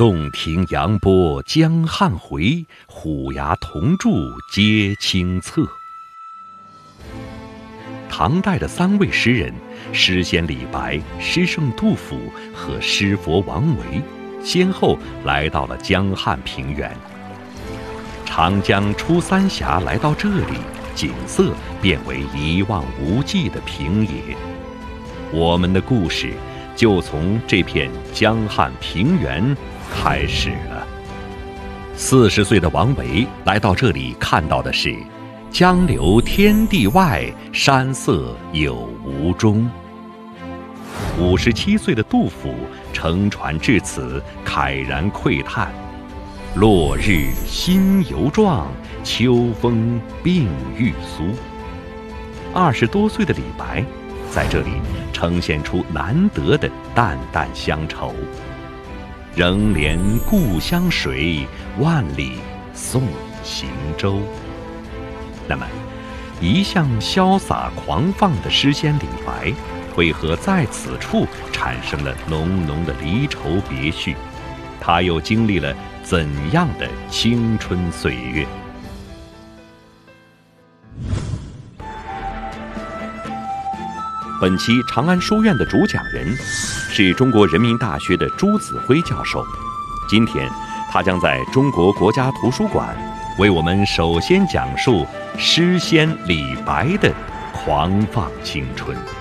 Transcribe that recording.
洞庭扬波江汉回，虎牙铜柱皆清侧。唐代的3位诗人，诗仙李白、诗圣杜甫和诗佛王维，先后来到了江汉平原。长江出三峡来到这里，景色变为一望无际的平野。我们的故事就从这片江汉平原开始了。40岁的王维来到这里，看到的是江流天地外，山色有无中。57岁的杜甫乘船至此，慨然喟叹：落日新犹壮，秋风病欲苏。20多岁的李白在这里呈现出难得的淡淡乡愁：仍怜故乡水，万里送行舟。那么，一向潇洒狂放的诗仙李白，为何在此处产生了浓浓的离愁别绪？他又经历了怎样的青春岁月？本期长安书院的主讲人是中国人民大学的朱子辉教授。今天，他将在中国国家图书馆为我们首先讲述诗仙李白的狂放青春。